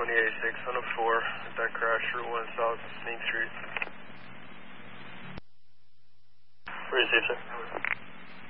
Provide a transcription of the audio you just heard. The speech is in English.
2886 on a 4 at that crash, Route 1 South, Main Street. Receive, sir.